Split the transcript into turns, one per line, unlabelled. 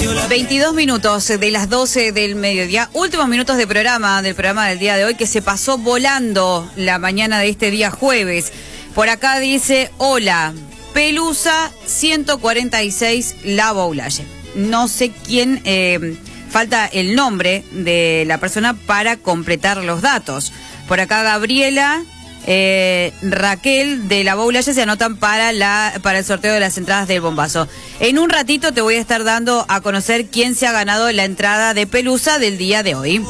22 minutos de las 12 del mediodía, últimos minutos del programa del día de hoy, que se pasó volando la mañana de este día jueves. Por acá dice, hola, Pelusa 146 La Boulaye. No sé quién, falta el nombre de la persona para completar los datos. Por acá Gabriela, Raquel de La Boulaye se anotan para el sorteo de las entradas del bombazo. En un ratito te voy a estar dando a conocer quién se ha ganado la entrada de Pelusa del día de hoy.